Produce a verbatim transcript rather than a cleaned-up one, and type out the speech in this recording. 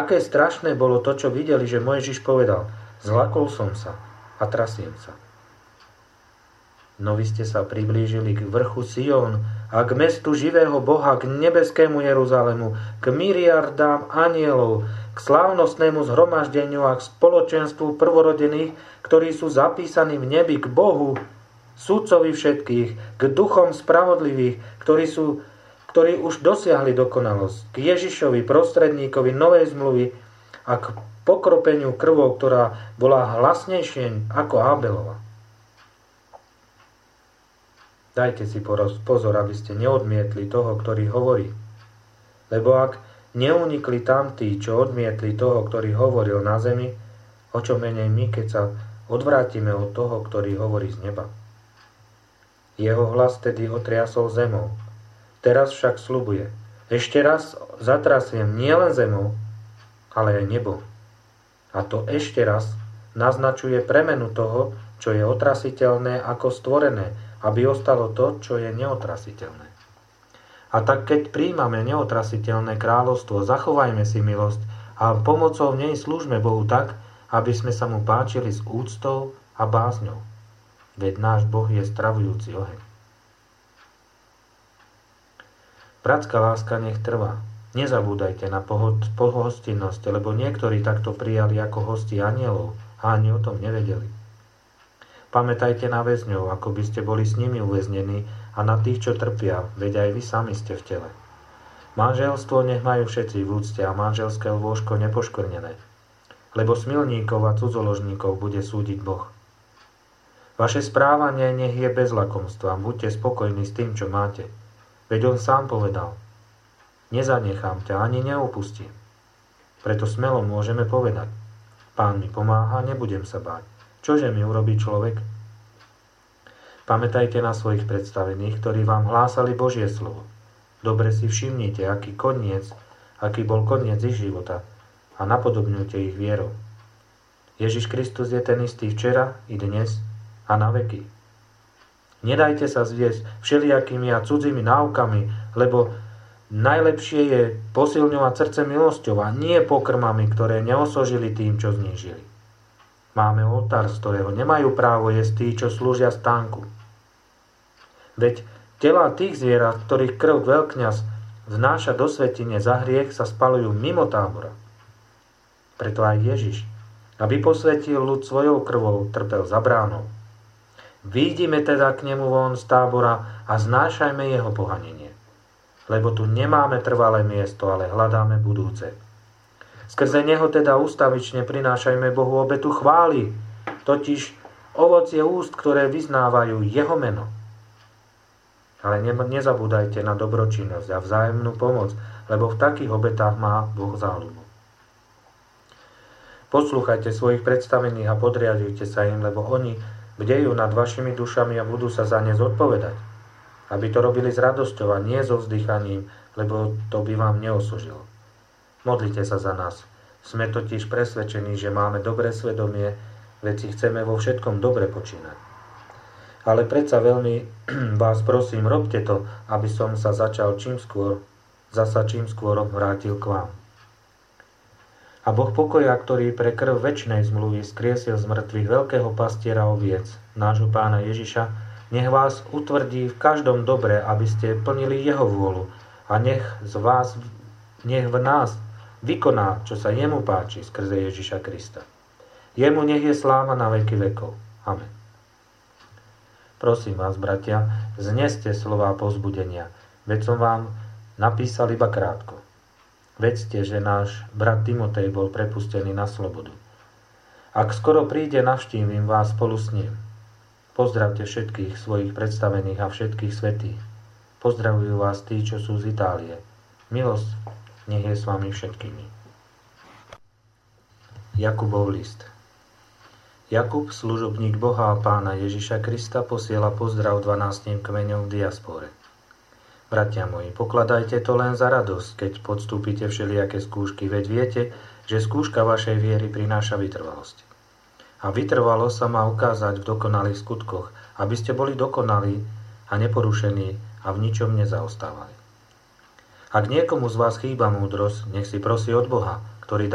Také strašné bolo to, čo videli, že Mojžiš povedal: zlakol som sa a trasiem sa. No vy ste sa priblížili k vrchu Sion a k mestu živého Boha, k nebeskému Jeruzalému, k miliardám anielov, k slávnostnému zhromaždeniu a k spoločenstvu prvorodených, ktorí sú zapísaní v nebi, k Bohu, sudcovi všetkých, k duchom spravodlivých, ktorí, sú, ktorí už dosiahli dokonalosť, k Ježišovi, prostredníkovi novej zmluvy a k pokropeniu krvou, ktorá bola hlasnejšie ako Abelova. Dajte si pozor, aby ste neodmietli toho, ktorý hovorí. Lebo ak neunikli tam tí, čo odmietli toho, ktorý hovoril na zemi, o čo menej my, keď sa odvrátime od toho, ktorý hovorí z neba. Jeho hlas tedy otriasol zemou. Teraz však sľubuje: ešte raz zatrasiem nielen zemou, ale aj nebo. A to ešte raz naznačuje premenu toho, čo je otrasiteľné ako stvorené, aby ostalo to, čo je neotrasiteľné. A tak keď príjmame neotrasiteľné kráľovstvo, zachovajme si milosť a pomocou nej slúžme Bohu tak, aby sme sa mu páčili s úctou a bázňou. Veď náš Boh je stravujúci oheň. Bratská láska nech trvá. Nezabúdajte na pohostinnosť, lebo niektorí takto prijali ako hosti anielov a ani o tom nevedeli. Pamätajte na väzňov, ako by ste boli s nimi uväznení, a na tých, čo trpia, veď aj vy sami ste v tele. Manželstvo nech majú všetci v úcte a manželské lôžko nepoškvrnené, lebo smilníkov a cudzoložníkov bude súdiť Boh. Vaše správanie nech je bez lakomstva, buďte spokojní s tým, čo máte. Veď on sám povedal: nezanechám ťa ani neopustím. Preto smelo môžeme povedať: Pán mi pomáha, nebudem sa báť. Čože mi urobí človek? Pamätajte na svojich predstavených, ktorí vám hlásali Božie slovo. Dobre si všimnite, aký koniec, aký bol koniec ich života, a napodobňujte ich vierou. Ježiš Kristus je ten istý včera i dnes a na veky. Nedajte sa zviesť všelijakými a cudzými náukami, lebo najlepšie je posilňovať srdce milosťou a nie pokrmami, ktoré neosožili tým, čo znížili. Máme oltár, z ktorého nemajú právo jesť tí, čo slúžia stánku. Veď telá tých zvierat, ktorých krv veľkňaz vnáša do svätyne za hriech, sa spalujú mimo tábora. Preto aj Ježiš, aby posvätil ľud svojou krvou, trpel za bránou. Výjdime teda k nemu von z tábora a znášajme jeho pohanenie. Lebo tu nemáme trvalé miesto, ale hľadáme budúce. Skrze neho teda ústavične prinášajme Bohu obetu chvály, totiž ovocie úst, ktoré vyznávajú jeho meno. Ale ne, nezabúdajte na dobročinnosť a vzájomnú pomoc, lebo v takých obetách má Boh záľubu. Poslúchajte svojich predstavených a podriadujte sa im, lebo oni bdejú nad vašimi dušami a budú sa za ne zodpovedať. Aby to robili s radosťou a nie so vzdychaním, lebo to by vám neosožilo. Modlite sa za nás. Sme totiž presvedčení, že máme dobré svedomie, veď si chceme vo všetkom dobre počínať. Ale predsa veľmi vás prosím, robte to, aby som sa začal čím skôr, zasa čím skôr vrátil k vám. A Boh pokoja, ktorý pre krv večnej zmluvy skriesil z mŕtvych veľkého pastiera oviec, nášho Pána Ježiša, nech vás utvrdí v každom dobre, aby ste plnili jeho vôľu, a nech z vás, nech v nás vykoná, čo sa jemu páči skrze Ježiša Krista. Jemu nech je sláva na veky vekov. Amen. Prosím vás, bratia, zneste slová povzbudenia, veď som vám napísal iba krátko. Vedzte, že náš brat Timotej bol prepustený na slobodu. Ak skoro príde, navštívim vás spolu s ním. Pozdravte všetkých svojich predstavených a všetkých svätých. Pozdravujú vás tí, čo sú z Itálie. Milosť nech je s vami všetkými. Jakubov list. Jakub, služobník Boha a Pána Ježiša Krista, posiela pozdrav dvanástim kmeňom v diaspore. Bratia moji, pokladajte to len za radosť, keď podstúpite všelijaké skúšky, veď viete, že skúška vašej viery prináša vytrvalosť. A vytrvalosť sa má ukázať v dokonalých skutkoch, aby ste boli dokonalí a neporušení a v ničom nezaostávali. Ak niekomu z vás chýba múdrosť, nech si prosí od Boha, ktorý